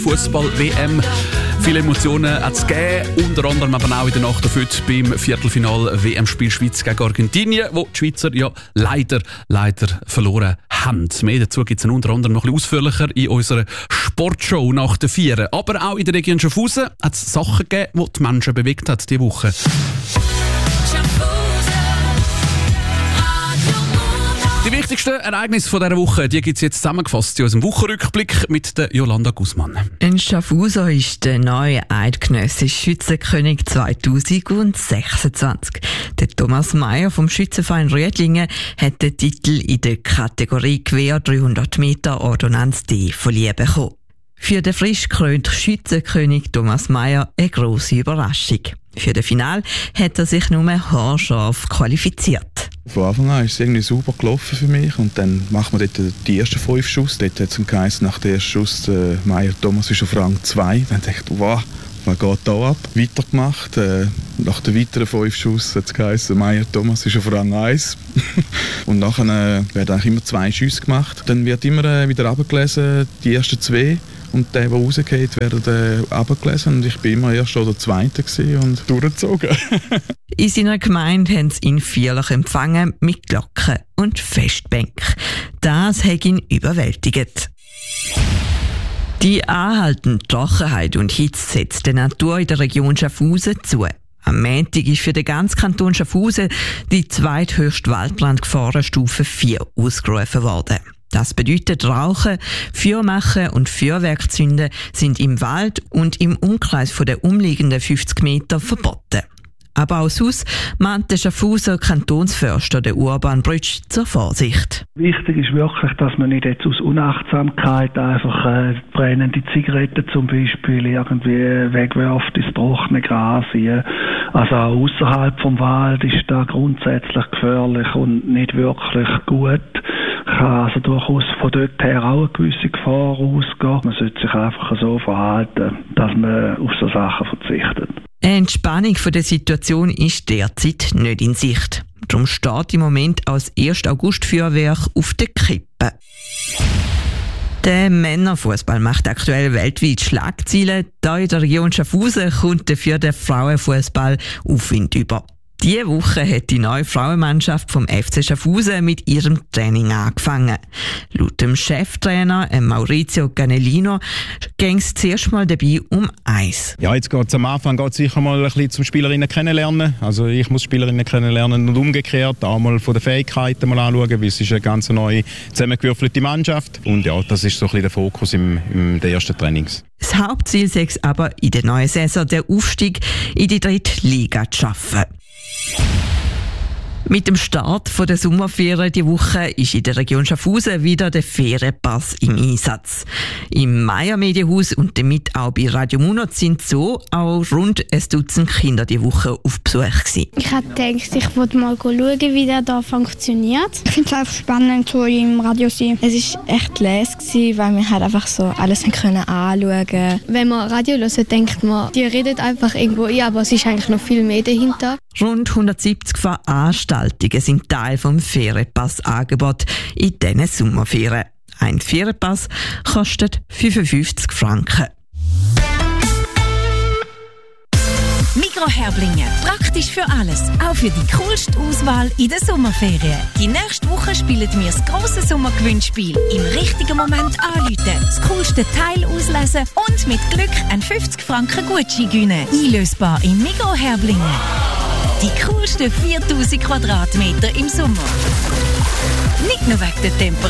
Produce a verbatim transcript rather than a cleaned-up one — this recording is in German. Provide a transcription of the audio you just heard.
Fußball-W M. Viele Emotionen hat es gegeben, unter anderem aber auch in der Nacht auf heute beim Viertelfinal-W M-Spiel Schweiz gegen Argentinien, wo die Schweizer ja leider, leider verloren haben. Mehr dazu gibt es unter anderem noch ein bisschen ausführlicher in unserer Sportshow nach den Vieren. Aber auch in der Region Schaffhausen hat es Sachen gegeben, die die Menschen bewegt hat diese Woche. Die wichtigsten Ereignisse dieser Woche gibt es jetzt zusammengefasst in unserem Wochenrückblick mit der Jolanda Guzman. In Schaffhausen ist der neue eidgenössische Schützenkönig zweitausendsechsundzwanzig. Der Thomas Meyer vom Schützenverein Rüdlingen hat den Titel in der Kategorie Quer dreihundert Meter Ordonnanz D verliehen bekommen. Für den frisch gekrönten Schützenkönig Thomas Meyer eine grosse Überraschung. Für das Finale hat er sich nur haarscharf qualifiziert. Von Anfang an ist es irgendwie super gelaufen für mich und dann macht man dort die ersten fünf Schuss. Dort hat es geheißen, nach dem ersten Schuss äh, Meyer Thomas ist auf Rang zwei. Dann dachte ich, wow, was geht da ab? Weitergemacht. Äh, nach den weiteren fünf Schuss hat es geheißen, Meyer Thomas ist auf Rang eins. Und nachher äh, werden eigentlich immer zwei Schüsse gemacht. Dann wird immer äh, wieder abgelesen, die ersten zwei. Und der, der rausgeht, wird äh, abgelesen. Und ich war immer erst oder Zweiter und durchgezogen. In seiner Gemeinde haben sie ihn feierlich empfangen mit Glocken und Festbänken. Das hat ihn überwältigt. Die anhaltende Trockenheit und Hitze setzt der Natur in der Region Schaffhausen zu. Am Montag ist für den ganzen Kanton Schaffhausen die zweithöchste Waldbrandgefahrenstufe vier ausgerufen worden. Das bedeutet, Rauchen, Feuermachen und Feuerwerkzünden sind im Wald und im Umkreis von der umliegenden fünfzig Meter verboten. Aber auch sonst mahnt der Schaffhauser Kantonsförster der Urban Brütsch zur Vorsicht. Wichtig ist wirklich, dass man nicht jetzt aus Unachtsamkeit einfach äh, brennende Zigaretten zum Beispiel irgendwie wegwirft ins trockene Gras. Also auch außerhalb vom Wald ist da grundsätzlich gefährlich und nicht wirklich gut. Kann also durchaus von dort her auch eine gewisse Gefahr ausgehen. Man sollte sich einfach so verhalten, dass man auf so Sachen verzichtet. Eine Entspannung von der Situation ist derzeit nicht in Sicht. Darum steht im Moment auch das erste August-Feuerwerk auf der Kippe. Der Männerfußball macht aktuell weltweit Schlagzeilen. Da in der Region Schaffhausen kommt dafür der Frauenfußball Aufwind über. Diese Woche hat die neue Frauenmannschaft vom F C Schaffhausen mit ihrem Training angefangen. Laut dem Cheftrainer Maurizio Canellino ging es zuerst mal dabei um Eis. Ja, jetzt geht's am Anfang geht's sicher mal ein bisschen zum Spielerinnen kennenlernen. Also ich muss Spielerinnen kennenlernen und umgekehrt auch mal von den Fähigkeiten mal anschauen, weil es ist eine ganz neue zusammengewürfelte Mannschaft. Und ja, das ist so ein bisschen der Fokus im, im der ersten Trainings. Das Hauptziel sei es aber in der neuen Saison der Aufstieg in die dritte Liga zu schaffen. Mit dem Start der Sommerferien diese Woche ist in der Region Schaffhausen wieder der Ferienpass im Einsatz. Im Meyer Medienhaus und damit auch bei Radio Munot sind so auch rund ein Dutzend Kinder diese Woche auf Besuch gewesen. Ich habe gedacht, ich wollte mal schauen, wie der hier funktioniert. Ich finde es einfach spannend, so im Radio zu sein. Es war echt leise, weil wir halt einfach so alles anschauen können. Wenn man Radio hört, denkt man, die redet einfach irgendwo ein, aber es ist eigentlich noch viel mehr dahinter. Rund hundertsiebzig Veranstaltungen sind Teil vom Ferienpass-Angebot in diesen Sommerferien. Ein Ferienpass kostet fünfundfünfzig Franken. Migros Herblingen. Praktisch für alles. Auch für die coolste Auswahl in den Sommerferien. Die nächste Woche spielen wir das grosse Sommergewinnspiel. Im richtigen Moment anrufen, das coolste Teil auslesen und mit Glück einen fünfzig Franken Gutschein gewinnen. Einlösbar im Migros Herblingen. Die coolsten viertausend Quadratmeter im Sommer. Nicht nur wegen der Temperatur.